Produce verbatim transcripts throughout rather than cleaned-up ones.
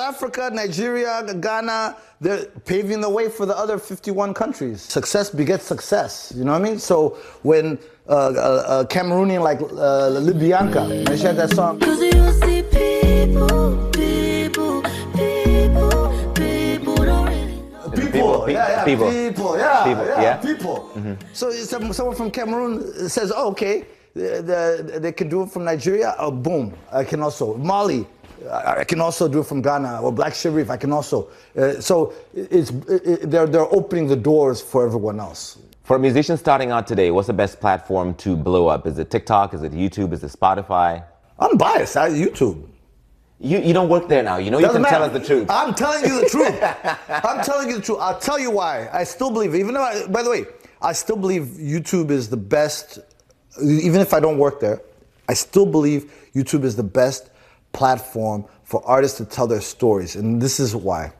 Africa, Nigeria, Ghana, they're paving the way for the other fifty-one countries. Success begets success, you know what I mean? So when uh, a, a Cameroonian like uh, Libyanka, they shared that song. Cause you see people, people, people, people don't really know. People, People, yeah, yeah, people. people, yeah, People, yeah, yeah. people. Mm-hmm. So some, someone from Cameroon says, oh, okay, the, the, they can do it from Nigeria, oh, boom, I can also. Mali, I can also do it from Ghana, or Black Sharif, I can also. Uh, so it's, it, they're, they're opening the doors for everyone else. For a musician starting out today, what's the best platform to blow up? Is it TikTok? Is it YouTube? Is it Spotify? I'm biased, I, YouTube. You you don't work there now. You know you Doesn't can tell matter. us the truth. I'm telling you the truth. I'm telling you the truth. I'll tell you why. I still believe, even though, I, by the way, I still believe YouTube is the best, even if I don't work there, I still believe YouTube is the best platform for artists to tell their stories. And this is why.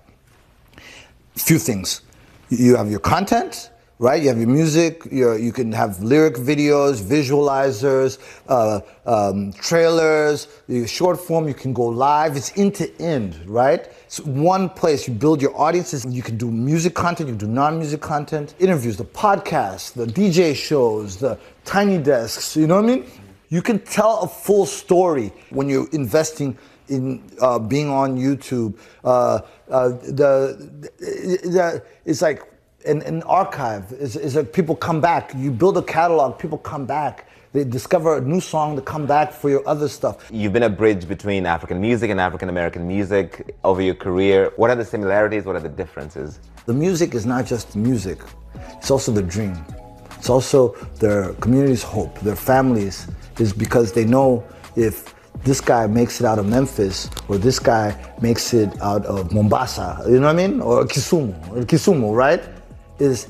Few things. You have your content, right? You have your music, your, you can have lyric videos, visualizers, uh, um, trailers, your short form, you can go live. It's end to end, right? It's one place. You build your audiences. You can do music content, you can do non-music content, interviews, the podcasts, the D J shows, the tiny desks, you know what I mean? You can tell a full story when you're investing in uh, being on YouTube. Uh, uh, the, the, it's like, An, an archive is, is that people come back. You build a catalog, people come back. They discover a new song to come back for your other stuff. You've been a bridge between African music and African American music over your career. What are the similarities? What are the differences? The music is not just music. It's also the dream. It's also their community's hope, their families, is because they know if this guy makes it out of Memphis, or this guy makes it out of Mombasa, you know what I mean? Or Kisumu, or Kisumu, right? Is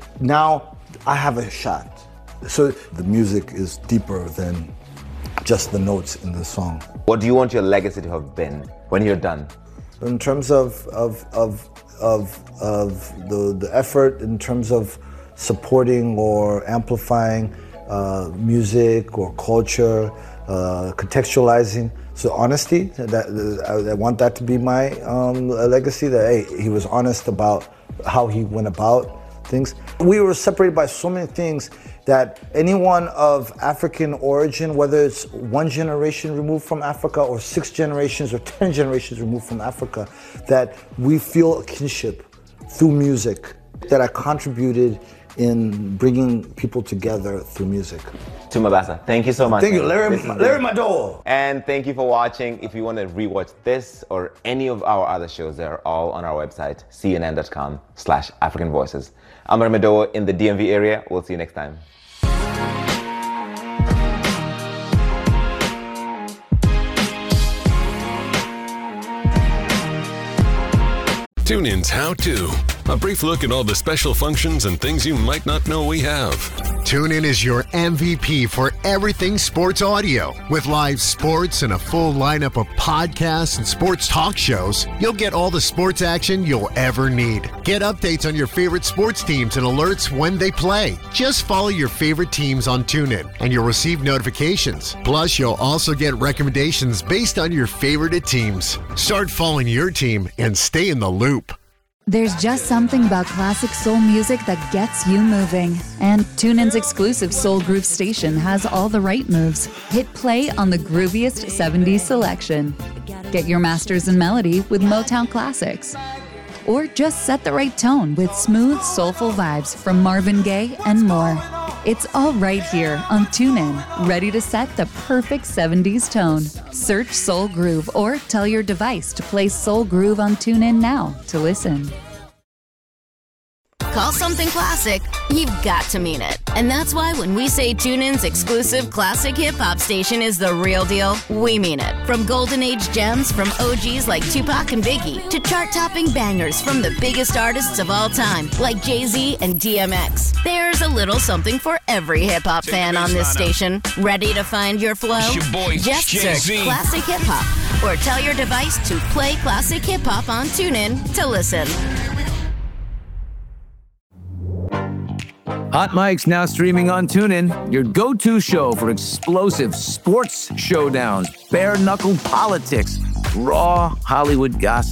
now I have a shot. So the music is deeper than just the notes in the song. What do you want your legacy to have been when you're done? In terms of of of of, of the the effort, in terms of supporting or amplifying uh, music or culture, uh, contextualizing. So honesty, that, I, I want that to be my um, legacy, that hey, he was honest about how he went about things. We were separated by so many things that anyone of African origin, whether it's one generation removed from Africa or six generations or ten generations removed from Africa, that we feel a kinship through music, that I contributed in bringing people together through music. Tuma Basa, thank you so much. Thank you, Larry, Larry Madowo. And thank you for watching. If you want to rewatch this or any of our other shows, they're all on our website, c n n dot com slash African Voices. I'm Larry Madowo in the D M V area. We'll see you next time. TuneIn's How To. A brief look at all the special functions and things you might not know we have. TuneIn is your M V P for everything sports audio. With live sports and a full lineup of podcasts and sports talk shows, you'll get all the sports action you'll ever need. Get updates on your favorite sports teams and alerts when they play. Just follow your favorite teams on TuneIn and you'll receive notifications. Plus, you'll also get recommendations based on your favorite teams. Start following your team and stay in the loop. There's just something about classic soul music that gets you moving. And TuneIn's exclusive Soul Groove station has all the right moves. Hit play on the grooviest seventies selection. Get your masters in melody with Motown classics. Or just set the right tone with smooth, soulful vibes from Marvin Gaye and more. It's all right here on TuneIn, ready to set the perfect seventies tone. Search Soul Groove or tell your device to play Soul Groove on TuneIn now to listen. Call something classic, you've got to mean it. And that's why when we say TuneIn's exclusive classic hip-hop station is the real deal, we mean it. From golden age gems from O Gs like Tupac and Biggie to chart-topping bangers from the biggest artists of all time like Jay-Z and D M X. There's a little something for every hip-hop fan on this station. Ready to find your flow? Your boy, Just search Jay-Z. Classic Hip Hop or tell your device to play Classic Hip Hop on TuneIn to listen. Hot Mic's now streaming on TuneIn, your go-to show for explosive sports showdowns, bare-knuckle politics, raw Hollywood gossip.